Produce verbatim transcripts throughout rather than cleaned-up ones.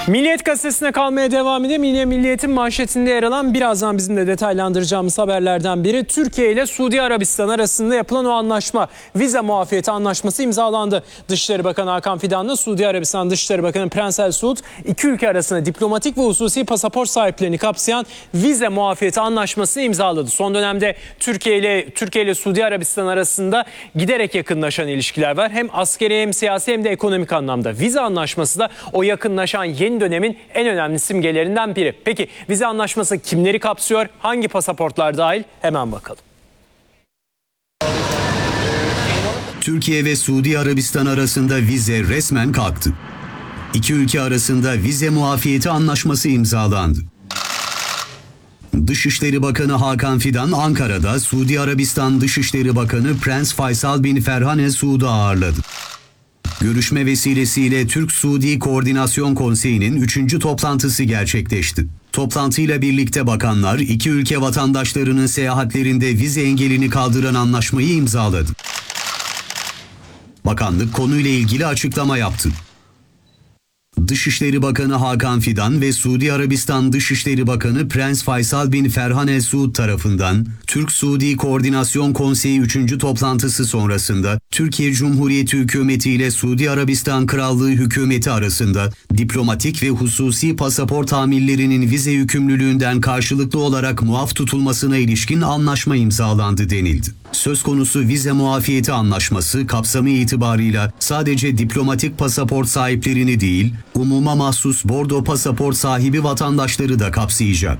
Milliyet gazetesine kalmaya devam edelim. Yine Milliyet'in manşetinde yer alan, birazdan bizim de detaylandıracağımız haberlerden biri, Türkiye ile Suudi Arabistan arasında yapılan o anlaşma, vize muafiyeti anlaşması imzalandı. Dışişleri Bakanı Hakan Fidan'la Suudi Arabistan Dışişleri Bakanı Prens El Suud, iki ülke arasında diplomatik ve hususi pasaport sahiplerini kapsayan vize muafiyeti anlaşmasını imzaladı. Son dönemde Türkiye ile Türkiye ile Suudi Arabistan arasında giderek yakınlaşan ilişkiler var. Hem askeri hem siyasi hem de ekonomik anlamda. Vize anlaşması da o yakınlaşan yeni dönemin en önemli simgelerinden biri. Peki vize anlaşması kimleri kapsıyor? Hangi pasaportlar dahil? Hemen bakalım. Türkiye ve Suudi Arabistan arasında vize resmen kalktı. İki ülke arasında vize muafiyeti anlaşması imzalandı. Dışişleri Bakanı Hakan Fidan Ankara'da Suudi Arabistan Dışişleri Bakanı Prens Faysal bin Ferhan El Suud'u ağırladı. Görüşme vesilesiyle Türk-Suudi Koordinasyon Konseyi'nin üçüncü toplantısı gerçekleşti. Toplantıyla birlikte bakanlar iki ülke vatandaşlarının seyahatlerinde vize engelini kaldıran anlaşmayı imzaladı. Bakanlık konuyla ilgili açıklama yaptı. Dışişleri Bakanı Hakan Fidan ve Suudi Arabistan Dışişleri Bakanı Prens Faysal bin Ferhan El Suud tarafından Türk-Suudi Koordinasyon Konseyi üçüncü toplantısı sonrasında Türkiye Cumhuriyeti Hükümeti ile Suudi Arabistan Krallığı Hükümeti arasında diplomatik ve hususi pasaport amirlerinin vize yükümlülüğünden karşılıklı olarak muaf tutulmasına ilişkin anlaşma imzalandı denildi. Söz konusu vize muafiyeti anlaşması kapsamı itibarıyla sadece diplomatik pasaport sahiplerini değil, umuma mahsus bordo pasaport sahibi vatandaşları da kapsayacak.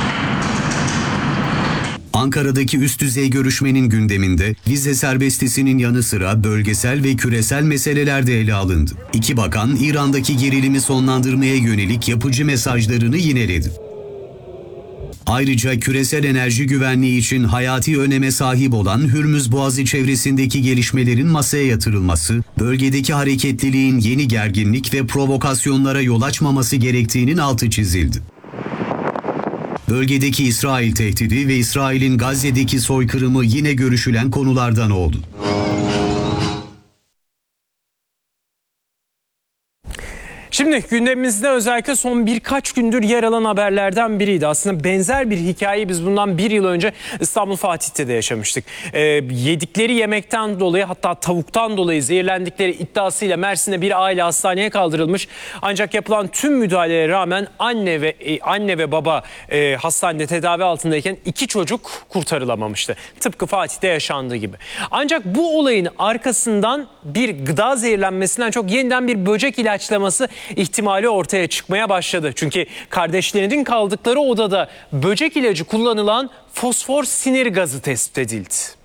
Ankara'daki üst düzey görüşmenin gündeminde vize serbestisinin yanı sıra bölgesel ve küresel meseleler de ele alındı. İki bakan İran'daki gerilimi sonlandırmaya yönelik yapıcı mesajlarını yineledi. Ayrıca küresel enerji güvenliği için hayati öneme sahip olan Hürmüz Boğazı çevresindeki gelişmelerin masaya yatırılması, bölgedeki hareketliliğin yeni gerginlik ve provokasyonlara yol açmaması gerektiğinin altı çizildi. Bölgedeki İsrail tehdidi ve İsrail'in Gazze'deki soykırımı yine görüşülen konulardan oldu. Şimdi gündemimizde özellikle son birkaç gündür yer alan haberlerden biriydi. Aslında benzer bir hikayeyi biz bundan bir yıl önce İstanbul Fatih'te de yaşamıştık. Ee, yedikleri yemekten dolayı, hatta tavuktan dolayı zehirlendikleri iddiasıyla Mersin'de bir aile hastaneye kaldırılmış. Ancak yapılan tüm müdahalelere rağmen anne ve e, anne ve baba e, hastanede tedavi altındayken iki çocuk kurtarılamamıştı. Tıpkı Fatih'te yaşandığı gibi. Ancak bu olayın arkasından bir gıda zehirlenmesinden çok yeniden bir böcek ilaçlaması ihtimali ortaya çıkmaya başladı. Çünkü kardeşlerinin kaldıkları odada böcek ilacı kullanılan fosfor sinir gazı tespit edildi.